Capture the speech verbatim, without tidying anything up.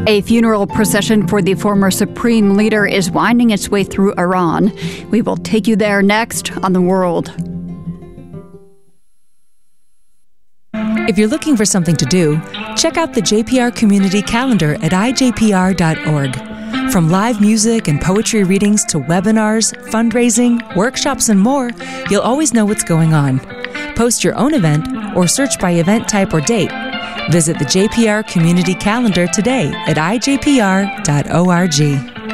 A funeral procession for the former Supreme Leader is winding its way through Iran. We will take you there next on The World. If you're looking for something to do, check out the J P R Community Calendar at I J P R dot org. From live music and poetry readings to webinars, fundraising, workshops, and more, you'll always know what's going on. Post your own event or search by event type or date. Visit the J P R Community Calendar today at I J P R dot org.